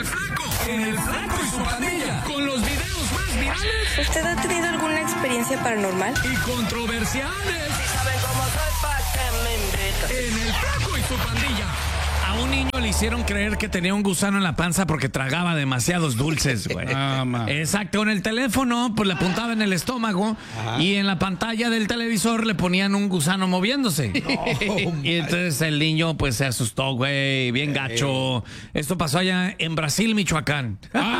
En el Flaco y su pandilla. Con los videos más virales. ¿Usted ha tenido alguna experiencia paranormal? Y controversiales. Si saben cómo soy, ¿pa' qué me invitan? En el Flaco y su pandilla. A un niño le hicieron creer que tenía un gusano en la panza porque tragaba demasiados dulces, güey. Exacto, en el teléfono, pues le apuntaba en el estómago y en la pantalla del televisor le ponían un gusano moviéndose. Y entonces el niño, pues se asustó, güey, bien gacho. Esto pasó allá en Brasil, Michoacán.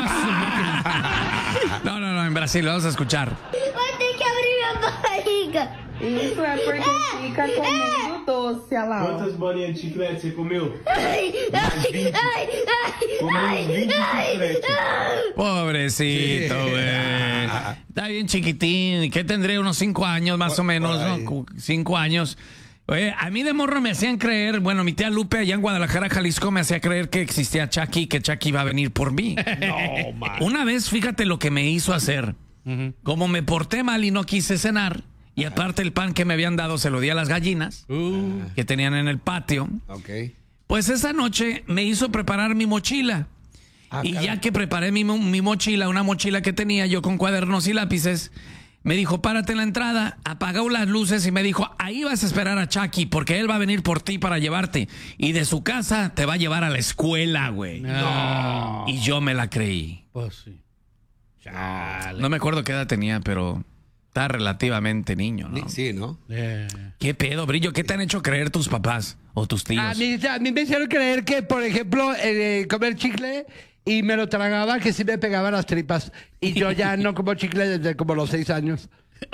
No, en Brasil, vamos a escuchar. Vai ter que abrir a barriga. Isso é porque fica comendo doce, olha lá. Quantas bolinhas de chiclete você comeu? Ai, ai, ai, Comeu 20 chicletes. Pobrecito, güey. Está bien chiquitín. ¿Qué tendré? Unos 5 años más o menos, ¿no? 5 años. Oye, a mí de morro me hacían creer, bueno, mi tía Lupe allá en Guadalajara, Jalisco, me hacía creer que existía Chucky, que Chucky iba a venir por mí. No, man. Una vez, fíjate lo que me hizo hacer. Como me porté mal y no quise cenar, y aparte el pan que me habían dado se lo di a las gallinas que tenían en el patio. Ok. Pues esa noche me hizo preparar mi mochila. Y ya que preparé mi mochila, una mochila que tenía yo con cuadernos y lápices, me dijo, párate en la entrada, apagó las luces y me dijo, ahí vas a esperar a Chucky porque él va a venir por ti para llevarte. Y de su casa te va a llevar a la escuela, güey. No. Y yo me la creí. Pues sí. Chale. No me acuerdo qué edad tenía, pero está relativamente niño, ¿no? Sí, ¿no? ¿Qué pedo, Brillo? ¿Qué te han hecho creer tus papás o tus tíos? A mí me hicieron creer que, por ejemplo, comer chicle y me lo tragaba, que sí me pegaba las tripas. Y yo ya no como chicle desde como los 6 años.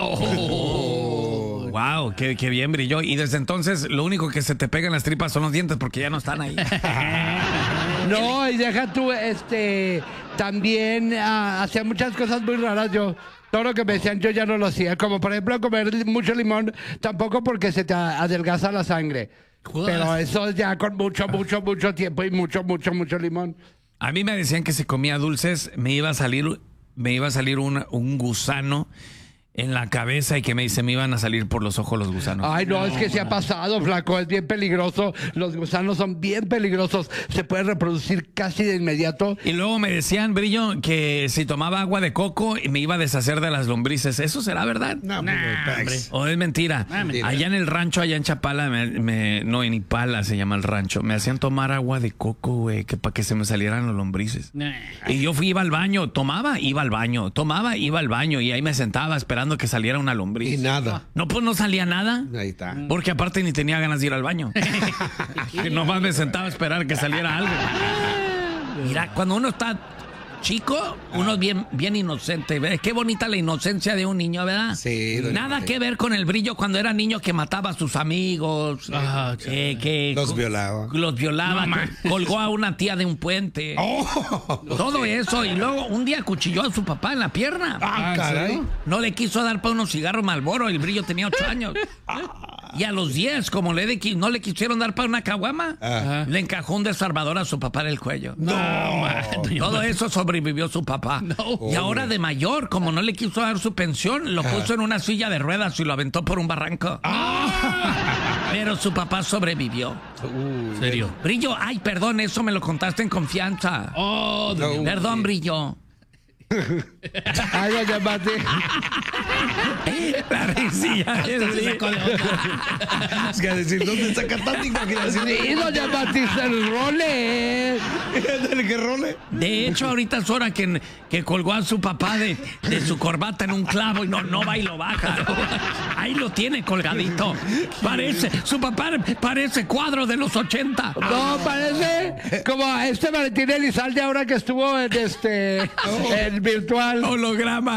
Wow, qué bien, Brillo. Y desde entonces lo único que se te pega en las tripas son los dientes porque ya no están ahí. No, y deja tú, también hacía muchas cosas muy raras yo. Todo lo que me decían yo ya no lo hacía. Como por ejemplo comer mucho limón, tampoco porque se te adelgaza la sangre. Pero eso ya con mucho tiempo y mucho limón. A mí me decían que si comía dulces me iba a salir un gusano en la cabeza y que me iban a salir por los ojos los gusanos. Ay, no, es que se ha pasado, flaco, es bien peligroso. Los gusanos son bien peligrosos. Se puede reproducir casi de inmediato. Y luego me decían, Brillo, que si tomaba agua de coco me iba a deshacer de las lombrices. ¿Eso será verdad? No, hombre. ¿O es mentira? mentira. Allá en el rancho, allá en Chapala, no, en Ipala se llama el rancho, me hacían tomar agua de coco, güey, que para que se me salieran los lombrices. Y yo iba al baño, iba al baño y ahí me sentaba esperando que saliera una lombriz. Y nada. No, pues no salía nada. Ahí está. Porque aparte ni tenía ganas de ir al baño. Que nomás me sentaba a esperar que saliera algo. Mira, cuando uno está chico, uno es bien inocente. ¿Ves? Qué bonita la inocencia de un niño, ¿verdad? Sí. Nada que ver con el Brillo cuando era niño que mataba a sus amigos, que Los violaba. que colgó a una tía de un puente. Todo eso. Y luego un día cuchilló a su papá en la pierna. Caray. No le quiso dar para unos cigarros Marlboro. El Brillo tenía 8 años. Y a los 10, como no le quisieron dar para una caguama, le encajó un desarmador a su papá en el cuello. Todo eso sobrevivió su papá. Y ahora de mayor, como no le quiso dar su pensión, lo puso en una silla de ruedas y lo aventó por un barranco. Pero su papá sobrevivió. ¿Serio? Brillo, ay, perdón, eso me lo contaste en confianza. Perdón, Brillo. Ay, ya llamaste. La risilla. Es que decir, ¿dónde saca tanta imaginación? Y no llamaste el role. ¿Qué role? De hecho, ahorita es hora que colgó a su papá de su corbata en un clavo y no va y lo baja. Ahí lo tiene colgadito. Su papá parece cuadro de los 80. No, parece como Valentín Elizalde ahora que estuvo en en virtual. Holograma.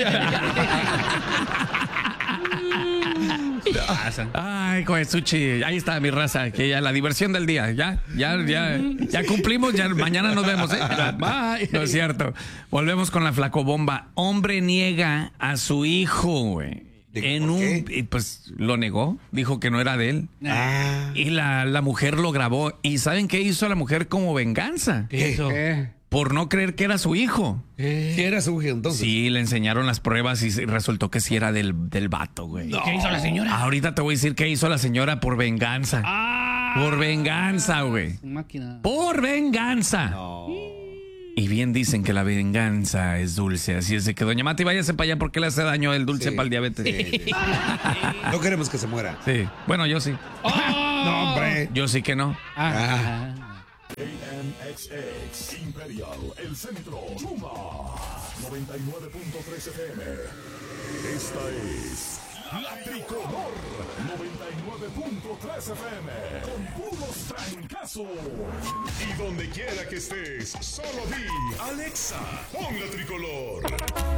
Ay, Coesuchi, ahí está mi raza, que ya la diversión del día, ya cumplimos, ya mañana nos vemos, ¿eh? Bye. No es cierto. Volvemos con la flacobomba. Hombre niega a su hijo, güey. Pues lo negó, dijo que no era de él. Y la mujer lo grabó. ¿Y saben qué hizo la mujer como venganza? ¿Qué hizo? Por no creer que era su hijo. ¿Sí era su hijo entonces? Sí, le enseñaron las pruebas y resultó que sí era del vato, güey. No. ¿Qué hizo la señora? Ahorita te voy a decir qué hizo la señora por venganza. Por venganza, güey. Máquina. Por venganza. Y bien dicen que la venganza es dulce. Así es de que, doña Mati, váyase para allá porque le hace daño el dulce Sí. para el diabetes. Sí. No queremos que se muera. Sí. Bueno, yo sí. No, hombre. Yo sí que no. KMXX Imperial, el centro, Chuma, 99.3 FM. Esta es La Tricolor, 99.3 FM, con puros trancazos. Y donde quiera que estés, solo di, Alexa, pon La Tricolor.